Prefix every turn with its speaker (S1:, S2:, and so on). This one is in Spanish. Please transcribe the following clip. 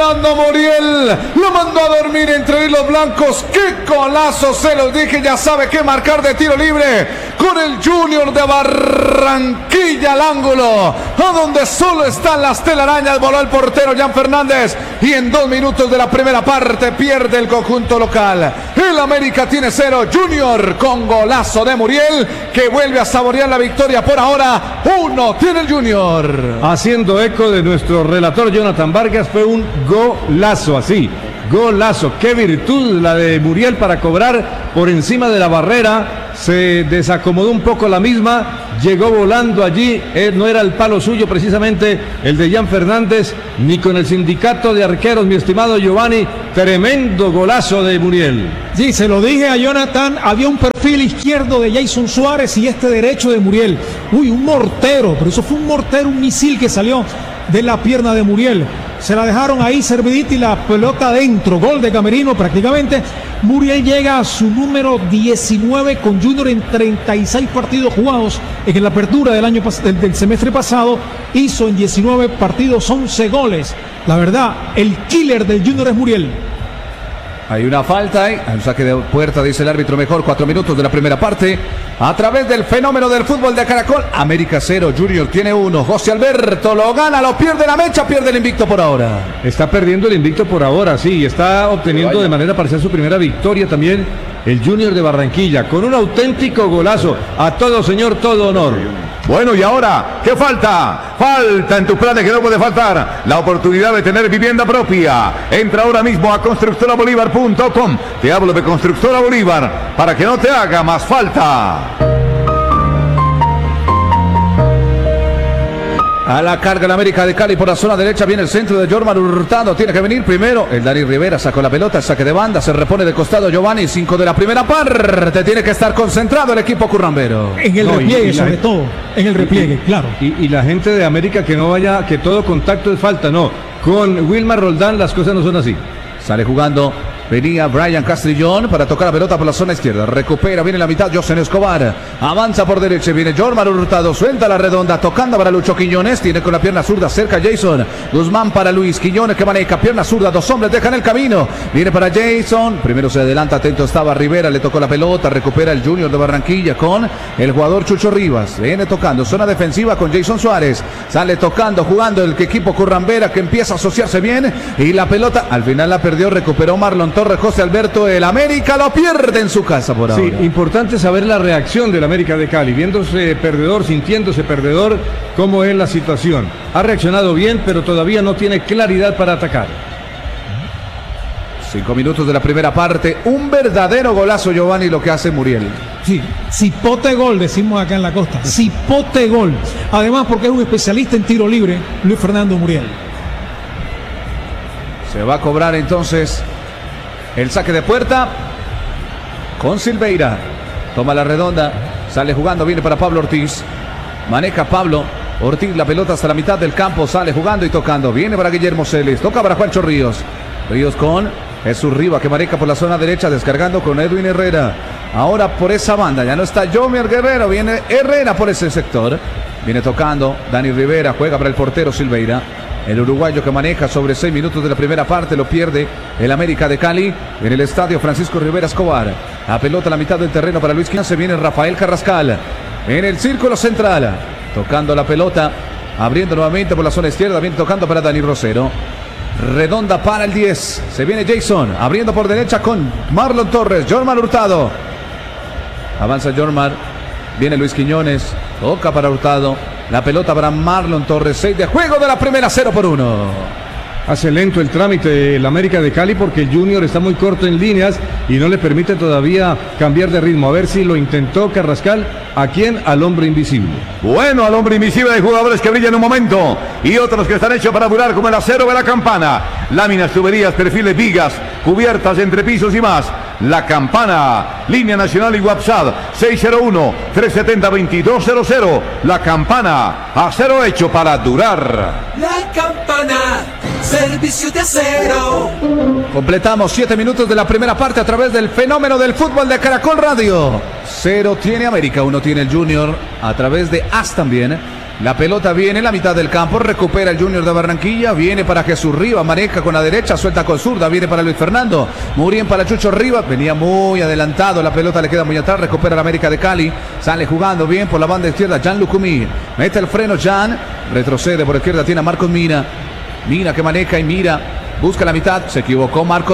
S1: Fernando Muriel lo mandó a dormir entre hilos blancos. ¡Qué golazo! Se los dije, ya sabe qué marcar de tiro libre con el Junior de Barranquilla al ángulo, a donde solo están las telarañas. Voló el portero Jan Fernández y en 2 minutos de la primera parte pierde el conjunto local. El América tiene 0, Junior con golazo de Muriel, que vuelve a saborear la victoria. Por ahora 1 tiene el Junior.
S2: Haciendo eco de nuestro relator Jonathan Vargas, fue un golazo, así, golazo. Qué virtud la de Muriel para cobrar por encima de la barrera. Se desacomodó un poco la misma, llegó volando allí. No era el palo suyo precisamente el de Jan Fernández, ni con el sindicato de arqueros, mi estimado Giovanni. Tremendo golazo de Muriel.
S3: Sí, se lo dije a Jonathan, había un perfil izquierdo de Jason Suárez y este derecho de Muriel. Uy, un mortero, pero eso fue un mortero, un misil que salió de la pierna de Muriel. Se la dejaron ahí servidita y la pelota adentro, gol de Camerino prácticamente. Muriel llega a su número 19 con Junior en 36 partidos jugados en la apertura del semestre pasado. Hizo en 19 partidos 11 goles. La verdad, el killer del Junior es Muriel.
S1: Hay una falta, un saque de puerta, dice el árbitro. Mejor 4 minutos de la primera parte. A través del fenómeno del fútbol de Caracol, América 0, Junior tiene 1. José Alberto lo gana, lo pierde la mecha, pierde el invicto por ahora.
S2: Está perdiendo el invicto por ahora, sí, y está obteniendo de manera parcial su primera victoria también el Junior de Barranquilla, con un auténtico golazo. A todo señor, todo honor.
S4: Bueno, y ahora, ¿qué falta? Falta en tus planes, que no puede faltar la oportunidad de tener vivienda propia. Entra ahora mismo a constructorabolívar.com. Te hablo de Constructora Bolívar para que no te haga más falta.
S1: A la carga el América de Cali por la zona derecha, viene el centro de Jorman Hurtado, tiene que venir primero el Dani Rivera, sacó la pelota, el saque de banda, se repone de costado Giovanni, 5 de la primera parte, tiene que estar concentrado el equipo currambero.
S3: En el repliegue sobre todo, en el repliegue, claro.
S2: Y la gente de América que no vaya, que todo contacto es falta, no, con Wilmar Roldán las cosas no son así.
S1: Sale jugando, venía Brian Castrillón para tocar la pelota por la zona izquierda. Recupera, viene la mitad, Josen Escobar. Avanza por derecha, viene Jorman Hurtado. Suelta la redonda, tocando para Lucho Quiñones. Tiene con la pierna zurda cerca Jason Guzmán para Luis Quiñones, que maneja pierna zurda. 2 hombres dejan el camino. Viene para Jason. Primero se adelanta, atento estaba Rivera. Le tocó la pelota, recupera el Junior de Barranquilla con el jugador Chucho Rivas. Viene tocando, zona defensiva con Jason Suárez. Sale tocando, jugando el equipo currambera, que empieza a asociarse bien. Y la pelota, al final la perdió, recuperó Marlon Torres. José Alberto, el América lo pierde en su casa por ahora.
S2: Sí, importante saber la reacción del América de Cali, viéndose perdedor, sintiéndose perdedor, cómo es la situación. Ha reaccionado bien, pero todavía no tiene claridad para atacar.
S1: 5 minutos de la primera parte, un verdadero golazo, Giovanni, lo que hace Muriel.
S3: Sí, cipote gol, decimos acá en la costa, cipote gol. Además, porque es un especialista en tiro libre, Luis Fernando Muriel.
S1: Se va a cobrar entonces el saque de puerta con Silveira. Toma la redonda, sale jugando, viene para Pablo Ortiz. Maneja Pablo Ortiz la pelota hasta la mitad del campo, sale jugando y tocando. Viene para Guillermo Celis, toca para Juancho Ríos. Ríos con Jesús Riva, que maneja por la zona derecha, descargando con Edwin Herrera. Ahora por esa banda, ya no está Jomer Guerrero, viene Herrera por ese sector. Viene tocando Dani Rivera, juega para el portero Silveira. El uruguayo que maneja sobre 6 minutos de la primera parte, lo pierde el América de Cali en el estadio Francisco Rivera Escobar. La pelota a la mitad del terreno para Luis Quiñones, se viene Rafael Carrascal en el círculo central, tocando la pelota, abriendo nuevamente por la zona izquierda, viene tocando para Dani Rosero. Redonda para el 10, se viene Jason, abriendo por derecha con Marlon Torres, Jorman Hurtado. Avanza Jorman, viene Luis Quiñones, toca para Hurtado. La pelota para Marlon Torres, 6 de juego de la primera, 0-1.
S2: Hace lento el trámite el América de Cali porque el Junior está muy corto en líneas y no le permite todavía cambiar de ritmo. A ver si lo intentó Carrascal. ¿A quién? Al hombre invisible.
S4: Bueno, al hombre invisible hay jugadores que brillan un momento y otros que están hechos para durar, como el acero de la Campana. Láminas, tuberías, perfiles, vigas, cubiertas, entrepisos y más. La Campana, línea nacional y WhatsApp 601-370-2200. La Campana, acero hecho para durar.
S5: La Campana, servicio de acero.
S1: Completamos 7 minutos de la primera parte a través del fenómeno del fútbol de Caracol Radio. 0 tiene América, 1 tiene el Junior a través de AS también. La pelota viene en la mitad del campo, recupera el Junior de Barranquilla, viene para Jesús Rivas, maneja con la derecha, suelta con zurda, viene para Luis Fernando, muy bien para Chucho Rivas, venía muy adelantado, la pelota le queda muy atrás, recupera la América de Cali, sale jugando bien por la banda izquierda, Jan Lucumí, mete el freno Jan, retrocede por izquierda, tiene a Marcos Mina que maneja y mira, busca la mitad, se equivocó Marcos.